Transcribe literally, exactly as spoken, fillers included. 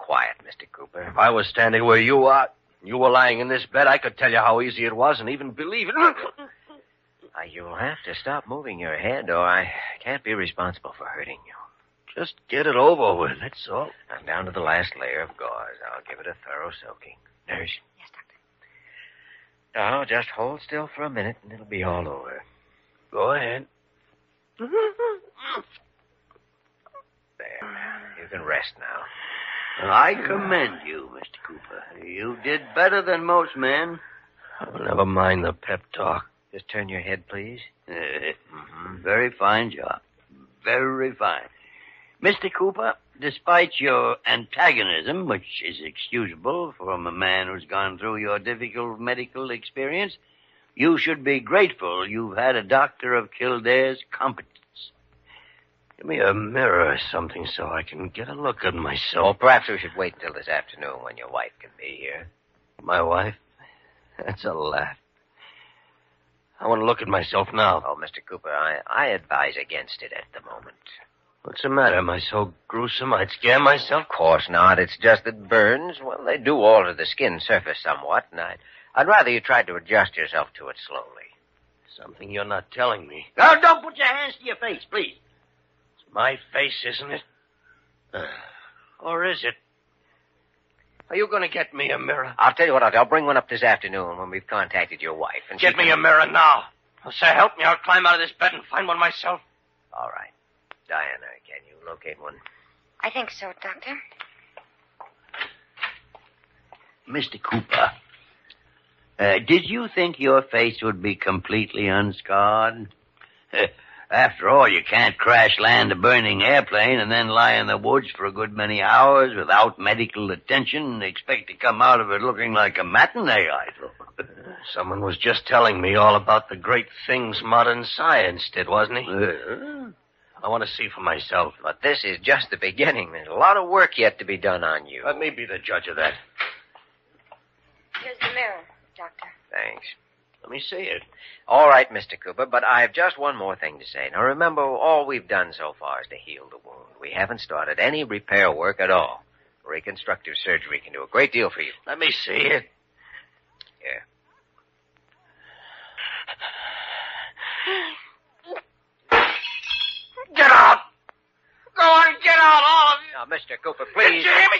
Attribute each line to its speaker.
Speaker 1: quiet, Mister Cooper.
Speaker 2: If I was standing where you are, you were lying in this bed, I could tell you how easy it was and even believe it.
Speaker 1: Uh, you'll have to stop moving your head, or I can't be responsible for hurting you.
Speaker 2: Just get it over with, that's all.
Speaker 1: I'm down to the last layer of gauze. I'll give it a thorough soaking. Nurse.
Speaker 3: Yes, Doctor.
Speaker 1: Now, just hold still for a minute, and it'll be all over.
Speaker 2: Go ahead.
Speaker 1: There. You can rest now.
Speaker 4: I commend you, Mister Cooper. You did better than most men.
Speaker 2: Oh, never mind the pep talk.
Speaker 1: Just turn your head, please.
Speaker 4: Uh, mm-hmm. Very fine job. Very fine. Mister Cooper, despite your antagonism, which is excusable from a man who's gone through your difficult medical experience, you should be grateful you've had a doctor of Kildare's competence.
Speaker 2: Give me a mirror or something so I can get a look at
Speaker 1: Well,
Speaker 2: myself.
Speaker 1: perhaps we should wait until this afternoon when your wife can be here.
Speaker 2: My wife? That's a laugh. I want to look at myself now.
Speaker 1: Oh, Mister Cooper, I, I advise against it at the moment.
Speaker 2: What's the matter? Am I so gruesome I'd scare myself?
Speaker 1: Of course not. It's just that burns, well, they do alter the skin surface somewhat, and I'd, I'd rather you tried to adjust yourself to it slowly.
Speaker 2: Something you're not telling me.
Speaker 4: Oh, don't put your hands to your face, please.
Speaker 2: It's my face, isn't it? Uh, or is it? Are you going to get me a mirror?
Speaker 1: I'll tell you what, I'll, I'll bring one up this afternoon when we've contacted your wife. And
Speaker 2: Get
Speaker 1: she
Speaker 2: me
Speaker 1: can...
Speaker 2: a mirror now. Oh, sir, help me. I'll climb out of this bed and find one myself.
Speaker 1: All right. Diana, can you locate one?
Speaker 3: I think so, Doctor.
Speaker 4: Mister Cooper, uh, did you think your face would be completely unscarred? After all, you can't crash land a burning airplane and then lie in the woods for a good many hours without medical attention and expect to come out of it looking like a matinee idol.
Speaker 2: Someone was just telling me all about the great things modern science did, wasn't he?
Speaker 4: Uh,
Speaker 2: I want to see for myself.
Speaker 1: But this is just the beginning. There's a lot of work yet to be done on you.
Speaker 2: Let me be the judge of that.
Speaker 3: Here's the mirror, Doctor.
Speaker 1: Thanks.
Speaker 2: Let me see it.
Speaker 1: All right, Mister Cooper, but I have just one more thing to say. Now, remember, all we've done so far is to heal the wound. We haven't started any repair work at all. Reconstructive surgery can do a great deal for you.
Speaker 2: Let me see it.
Speaker 1: Here.
Speaker 2: Get out! Go on, get out, all of you!
Speaker 1: Now, Mister Cooper, please.
Speaker 2: Did you hear me?